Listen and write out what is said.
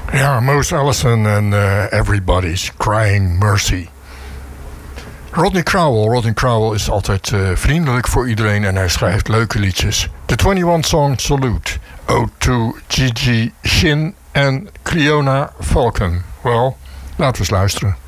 Ja, Mose Allison en Everybody's Crying Mercy. Rodney Crowell is altijd vriendelijk voor iedereen en hij schrijft leuke liedjes. De 21 Song Salute. Ode to Gigi Shin en Cleona Falcon. Wel, laten we eens luisteren.